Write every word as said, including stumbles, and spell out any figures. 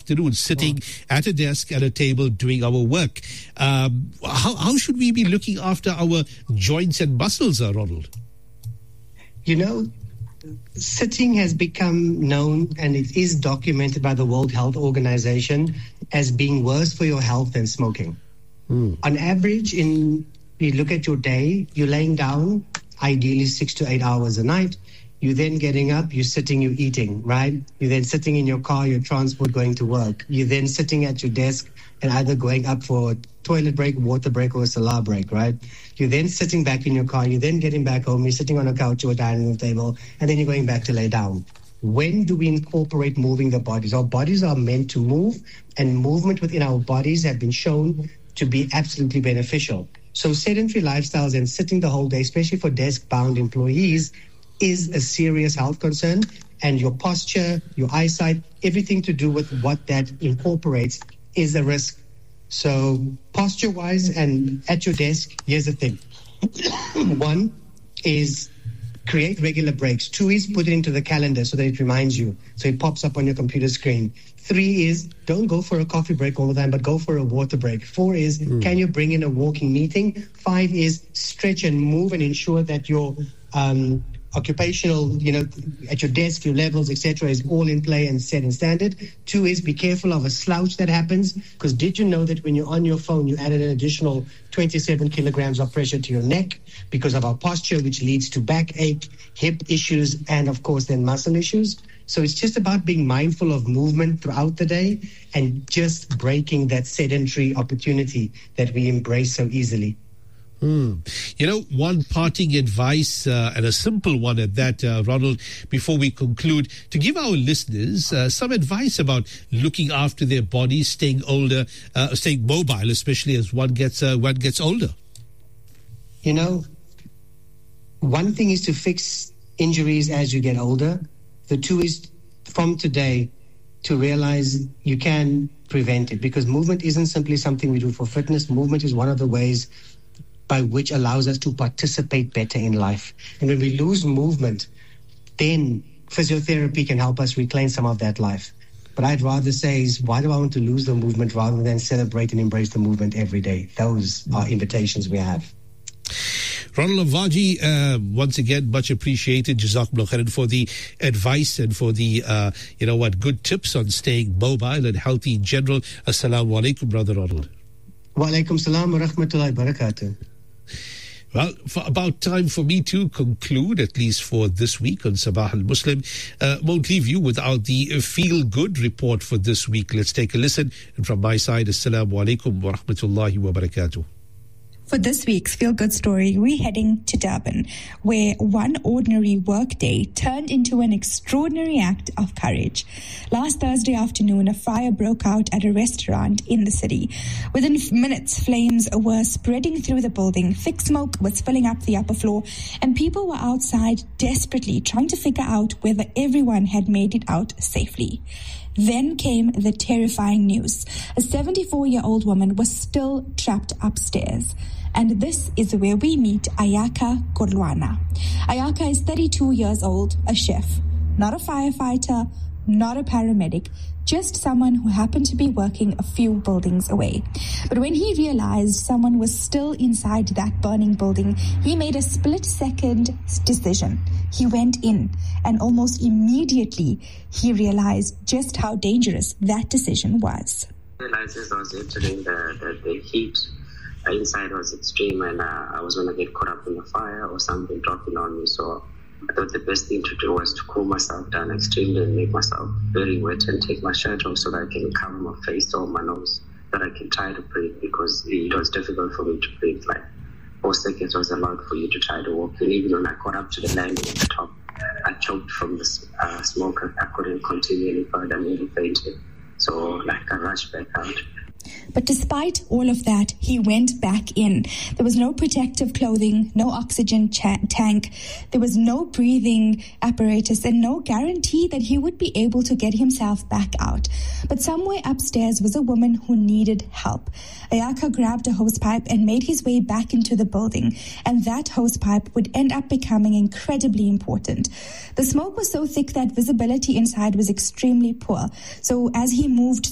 afternoon sitting at a desk at a table doing our work. Um, how, how should we be looking after our joints and muscles, uh, Ronald? You know, sitting has become known, and it is documented by the World Health Organization as being worse for your health than smoking. Mm. On average, in you look at your day, you're laying down ideally six to eight hours a night. You're then getting up, you're sitting, you're eating, right? You're then sitting in your car, your transport, going to work. You're then sitting at your desk and either going up for a toilet break, water break, or a salah break, right? You're then sitting back in your car, you're then getting back home, you're sitting on a couch or a dining room table, and then you're going back to lay down. When do we incorporate moving the bodies? Our bodies are meant to move, and movement within our bodies have been shown to be absolutely beneficial. So sedentary lifestyles and sitting the whole day, especially for desk-bound employees, is a serious health concern, and your posture, your eyesight, everything to do with what that incorporates is a risk. So posture-wise and at your desk, here's the thing. One is create regular breaks. Two is put it into the calendar so that it reminds you, so it pops up on your computer screen. Three is don't go for a coffee break all the time, but go for a water break. Four is mm. can you bring in a walking meeting? Five is stretch and move and ensure that your um, occupational, you know, at your desk, your levels, et cetera, is all in play and set and standard. Two is be careful of a slouch that happens, because did you know that when you're on your phone, you added an additional twenty-seven kilograms of pressure to your neck because of our posture, which leads to backache, hip issues, and of course then muscle issues. So it's just about being mindful of movement throughout the day and just breaking that sedentary opportunity that we embrace so easily. Hmm. You know, one parting advice, uh, and a simple one at that, uh, Ronald, before we conclude, to give our listeners uh, some advice about looking after their bodies, staying older, uh, staying mobile, especially as one gets uh, one gets older. You know, one thing is to fix injuries as you get older. The two is from today to realize you can prevent it, because movement isn't simply something we do for fitness. Movement is one of the ways by which allows us to participate better in life. And when we lose movement, then physiotherapy can help us reclaim some of that life. But I'd rather say is, why do I want to lose the movement rather than celebrate and embrace the movement every day? Those are invitations we have. Ronald Lavaji, uh, once again, much appreciated. Jazakumullah khairan for the advice and for the, uh, you know what, good tips on staying mobile and healthy in general. Assalamu alaikum, Brother Ronald. Wa alaikum salam wa rahmatullahi wa barakatuh. Well, for about time for me to conclude, at least for this week on Sabah al-Muslim. Uh, won't leave you without the feel-good report for this week. Let's take a listen. And from my side, Assalamu alaikum wa rahmatullahi wa barakatuh. For this week's feel-good story, we're heading to Durban, where one ordinary workday turned into an extraordinary act of courage. Last Thursday afternoon, a fire broke out at a restaurant in the city. Within minutes, flames were spreading through the building, thick smoke was filling up the upper floor, and people were outside desperately trying to figure out whether everyone had made it out safely. Then came the terrifying news. A seventy-four-year-old woman was still trapped upstairs. And this is where we meet Ayaka Korlwana. Ayaka is thirty-two years old, a chef, not a firefighter, not a paramedic, just someone who happened to be working a few buildings away. But when he realized someone was still inside that burning building, he made a split-second decision. He went in, and almost immediately he realized just how dangerous that decision was. I realized as I was entering the, the, the heat, uh, inside was extreme, and uh, I was going to get caught up in the fire or something dropping on me. So I thought the best thing to do was to cool myself down extremely and make myself very wet and take my shirt off so that I can cover my face or my nose, that I can try to breathe, because it was difficult for me to breathe. Like four seconds was allowed for you to try to walk. And even when I got up to the landing at the top, I choked from the uh, smoke. I couldn't continue any further. I nearly fainted. So like I rushed back out. But despite all of that, he went back in. There was no protective clothing, no oxygen cha- tank. There was no breathing apparatus and no guarantee that he would be able to get himself back out. But somewhere upstairs was a woman who needed help. Ayaka grabbed a hosepipe and made his way back into the building. And that hosepipe would end up becoming incredibly important. The smoke was so thick that visibility inside was extremely poor. So as he moved